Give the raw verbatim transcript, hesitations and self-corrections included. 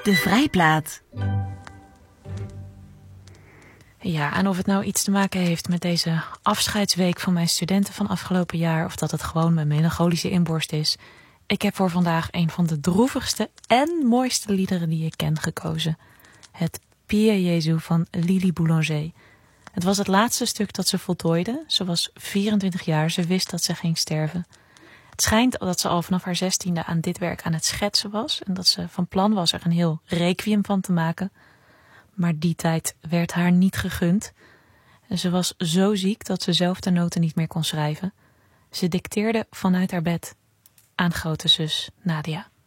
De Vrijplaat. Ja, en of het nou iets te maken heeft met deze afscheidsweek van mijn studenten van afgelopen jaar, of dat het gewoon mijn melancholische inborst is. Ik heb voor vandaag een van de droevigste en mooiste liederen die ik ken gekozen. Het Pie Jezu van Lili Boulanger. Het was het laatste stuk dat ze voltooide. Ze was vierentwintig jaar, ze wist dat ze ging sterven. Het schijnt dat ze al vanaf haar zestiende aan dit werk aan het schetsen was en dat ze van plan was er een heel requiem van te maken. Maar die tijd werd haar niet gegund. En ze was zo ziek dat ze zelf de noten niet meer kon schrijven. Ze dicteerde vanuit haar bed aan grote zus Nadia.